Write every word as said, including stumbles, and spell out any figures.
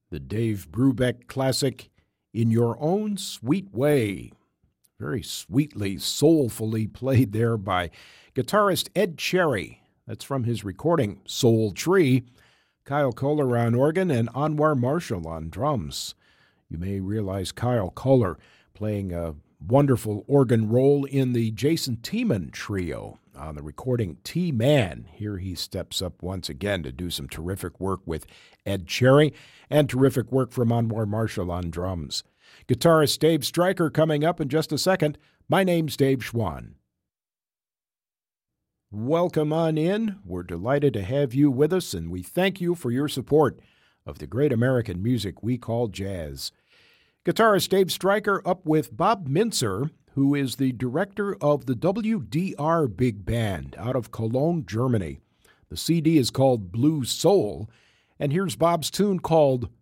the Dave Brubeck classic, In Your Own Sweet Way. Very sweetly, soulfully played there by guitarist Ed Cherry. That's from his recording, Soul Tree. Kyle Kohler on organ and Anwar Marshall on drums. You may realize Kyle Kohler playing a wonderful organ role in the Jason Tiemann Trio on the recording T-Man. Here he steps up once again to do some terrific work with Ed Cherry and terrific work from Anwar Marshall on drums. Guitarist Dave Stryker coming up in just a second. My name's Dave Schwann. Welcome on in. We're delighted to have you with us, and we thank you for your support of the great American music we call jazz. Guitarist Dave Stryker up with Bob Mintzer, who is the director of the W D R Big Band out of Cologne, Germany. The C D is called Blue Soul, and here's Bob's tune called